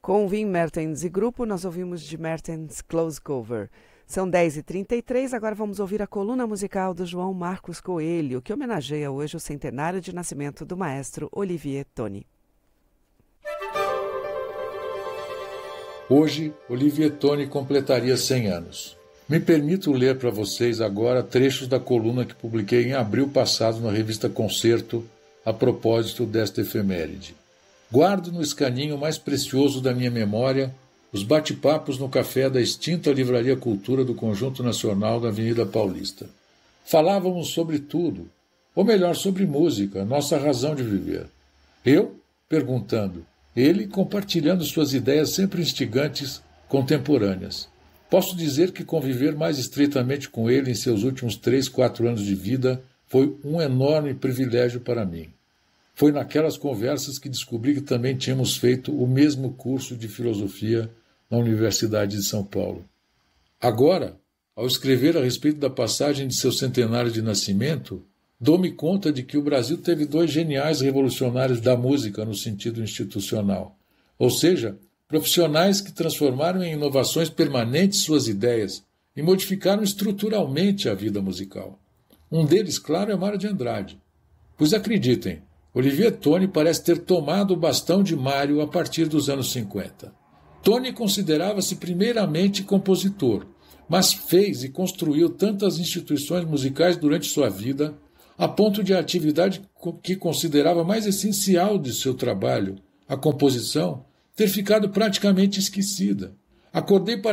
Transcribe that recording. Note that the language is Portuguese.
Com Wim Mertens e grupo, nós ouvimos de Mertens Close Cover. São 10h33, agora vamos ouvir a coluna musical do João Marcos Coelho, que homenageia hoje o centenário de nascimento do maestro Olivier Tony. Hoje, Olivier Tony completaria 100 anos. Me permito ler para vocês agora trechos da coluna que publiquei em abril passado na revista Concerto, a propósito desta efeméride. Guardo no escaninho mais precioso da minha memória os bate-papos no café da extinta Livraria Cultura do Conjunto Nacional da Avenida Paulista. Falávamos sobre tudo, ou melhor, sobre música, nossa razão de viver. Eu, perguntando, ele compartilhando suas ideias sempre instigantes, contemporâneas. Posso dizer que conviver mais estreitamente com ele em seus últimos 3, 4 anos de vida foi um enorme privilégio para mim. Foi naquelas conversas que descobri que também tínhamos feito o mesmo curso de filosofia na Universidade de São Paulo. Agora, ao escrever a respeito da passagem de seu centenário de nascimento, dou-me conta de que o Brasil teve 2 geniais revolucionários da música no sentido institucional, ou seja, profissionais que transformaram em inovações permanentes suas ideias e modificaram estruturalmente a vida musical. Um deles, claro, é Mário de Andrade. Pois acreditem, Olivier Tony parece ter tomado o bastão de Mário a partir dos anos 50. Tony considerava-se primeiramente compositor, mas fez e construiu tantas instituições musicais durante sua vida, a ponto de a atividade que considerava mais essencial de seu trabalho, a composição, ter ficado praticamente esquecida. Acordei para